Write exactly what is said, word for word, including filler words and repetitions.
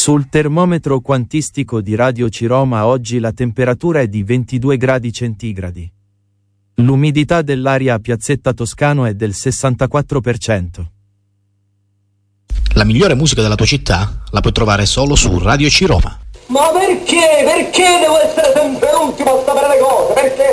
Sul termometro quantistico di Radio Ciroma oggi la temperatura è di ventidue gradi centigradi. L'umidità dell'aria a Piazzetta Toscano è del sessantaquattro per cento. La migliore musica della tua città la puoi trovare solo su Radio Ciroma. Ma perché? Perché devo essere sempre l'ultimo a sapere le cose? Perché